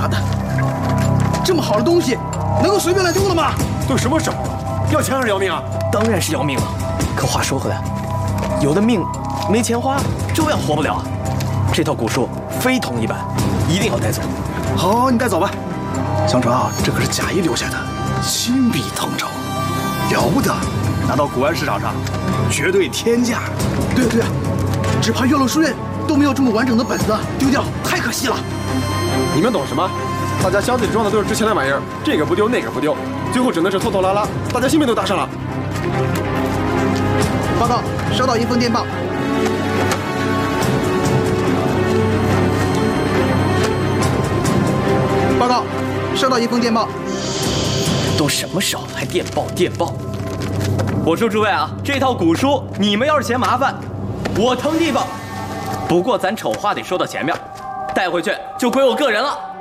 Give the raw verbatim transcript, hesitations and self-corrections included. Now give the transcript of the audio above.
妈的，这么好的东西，能够随便乱丢了吗？ 都什么时候了，要钱还是要命啊？ 当然是要命了。可话说回来，有的命没钱花，照样活不了。这套古书非同一般，一定要带走。 好，你带走吧。相传啊，这可是贾谊留下的，亲笔誊抄，了不得，拿到古玩市场上绝对天价。对啊对啊，只怕岳麓书院都没有这么完整的本子，丢掉太可惜了。 你们懂什么？大家箱子里装的都是值钱的玩意儿，这个不丢，那个不丢，最后只能是拖拖拉拉，大家性命都搭上了。 报告，收到一封电报。报告，收到一封电报。 都什么时候了还电报电报？我说诸位啊，这套古书你们要是嫌麻烦，我腾地方。不过咱丑话得说到前面，带回去就归我个人了。